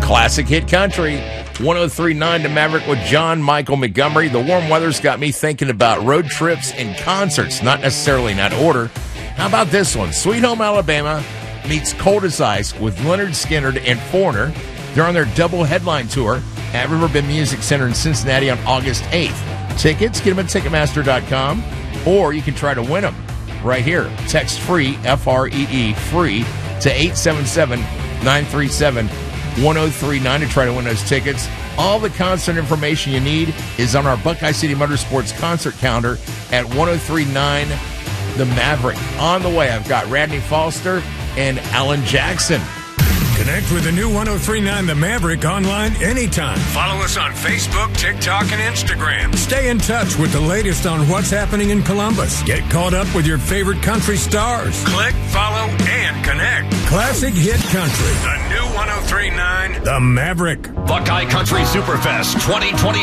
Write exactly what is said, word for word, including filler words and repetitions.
Classic Hit Country. one oh three point nine The Maverick with John Michael Montgomery. The warm weather's got me thinking about road trips and concerts, not necessarily in that order. How about this one? Sweet Home Alabama meets Cold as Ice with Leonard Skinner and Foreigner. They're on their double headline tour at Riverbend Music Center in Cincinnati on August eighth. Tickets, get them at Ticketmaster dot com, or you can try to win them right here. Text free, F R E E, free, to eight seven seven, nine three seven, one oh three nine to try to win those tickets. All the concert information you need is on our Buckeye City Motorsports concert calendar at one oh three point nine The Maverick. On the way, I've got Radney Foster and Alan Jackson. Connect with the new one oh three point nine The Maverick online anytime. Follow us on Facebook, TikTok, and Instagram. Stay in touch with the latest on what's happening in Columbus. Get caught up with your favorite country stars. Click, follow, and connect. Classic Hit Country. The new one oh three point nine The Maverick. Buckeye Country Superfest twenty twenty.